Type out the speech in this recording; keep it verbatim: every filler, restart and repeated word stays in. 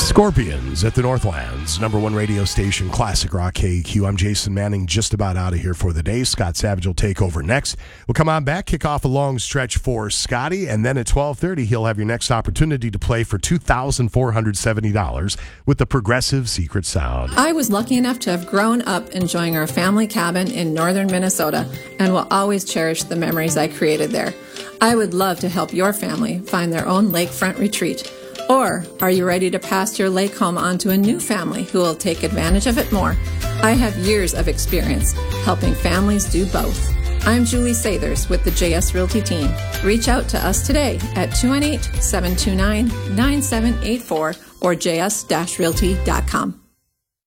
Scorpions at the Northlands, number one radio station, Classic Rock K Q. I'm Jason Manning, just about out of here for the day. Scott Savage will take over next. We'll come on back, kick off a long stretch for Scotty, and then at twelve thirty, he'll have your next opportunity to play for two thousand four hundred seventy dollars with the Progressive Secret Sound. I was lucky enough to have grown up enjoying our family cabin in northern Minnesota and will always cherish the memories I created there. I would love to help your family find their own lakefront retreat. Or are you ready to pass your lake home on to a new family who will take advantage of it more? I have years of experience helping families do both. I'm Julie Sathers with the J S Realty team. Reach out to us today at two one eight, seven two nine, nine seven eight four or j s dash realty dot com.